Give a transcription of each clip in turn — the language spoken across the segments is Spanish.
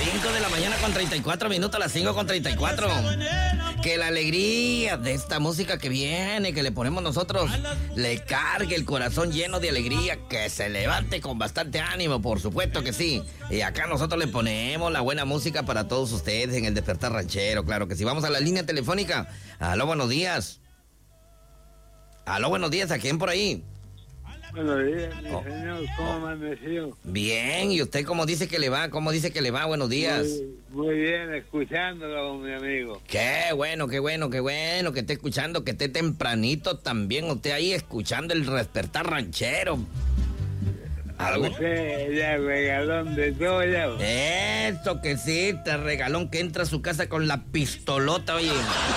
5 de la mañana con 34 minutos, las 5 con 34. Que la alegría de esta música que viene, que le ponemos nosotros, le cargue el corazón lleno de alegría, que se levante con bastante ánimo, por supuesto que sí. Y acá nosotros le ponemos la buena música para todos ustedes en el Despertar Ranchero, claro que sí. Vamos a la línea telefónica. Aló, buenos días. Aló, buenos días, ¿a quién por ahí? Buenos días, mi señor, ¿cómo amaneció? Bien, ¿y usted cómo dice que le va? ¿Cómo dice que le va? Buenos días. Muy bien, escuchándolo, mi amigo. Qué bueno, que esté escuchando, que esté tempranito también usted ahí escuchando el Despertar Ranchero. ¿Algo? Usted ya regalón de todo ya. Esto que sí, te regalón que entra a su casa con la pistolota, oye.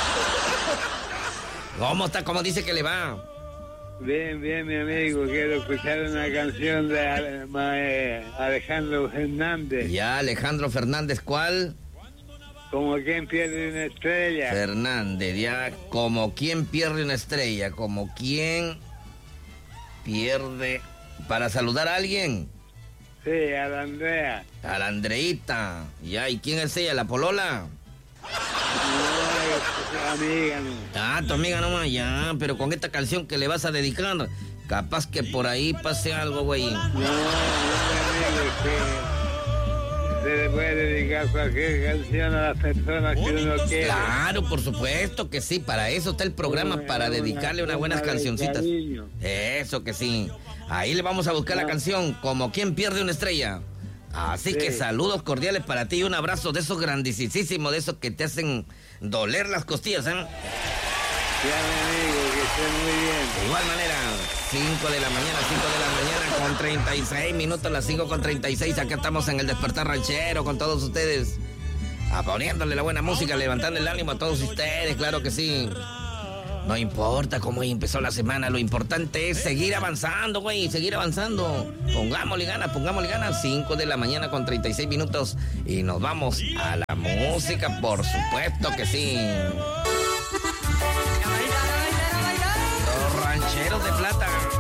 ¿Cómo está? ¿Cómo dice que le va? Bien, bien, mi amigo. Quiero escuchar una canción de Alejandro Fernández. Ya, Alejandro Fernández, ¿cuál? Como quien pierde una estrella. Fernández, ya, como quien pierde una estrella, como quien pierde... ¿Para saludar a alguien? Sí, a la Andrea. A la Andreita. Ya, ¿y quién es ella? ¿La polola? No, amiga, no. Ah, tu amiga nomás, ya, pero con esta canción que le vas a dedicar, capaz que por ahí pase algo, güey. No, mi amigo, es que se le puede dedicar cualquier canción a las personas que uno quiere. Claro, por supuesto que sí, para eso está el programa, para dedicarle unas buenas cancioncitas. Eso que sí. Ahí le vamos a buscar la canción, como quien pierde una estrella. Así que saludos cordiales para ti y un abrazo de esos grandísimos, de esos que te hacen doler las costillas, ¿eh? Ya, mi amigo, que esté muy bien. De igual manera, 5 de la mañana con 36 minutos, las 5 con 36, acá estamos en el Despertar Ranchero con todos ustedes. Poniéndole la buena música, levantando el ánimo a todos ustedes, claro que sí. No importa cómo empezó la semana, lo importante es seguir avanzando, güey, seguir avanzando. Pongámosle ganas, 5 de la mañana con 36 minutos y nos vamos a la música, por supuesto que sí. Los Rancheros de Plata.